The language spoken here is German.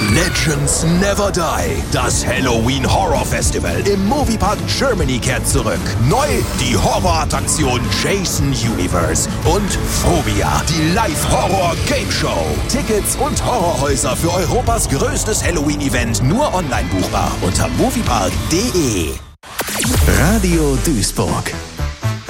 Legends Never Die. Das Halloween Horror Festival im Moviepark Germany kehrt zurück. Neu die Horrorattraktion Jason Universe und Phobia, die Live-Horror-Game-Show. Tickets und Horrorhäuser für Europas größtes Halloween-Event nur online buchbar unter moviepark.de. Radio Duisburg.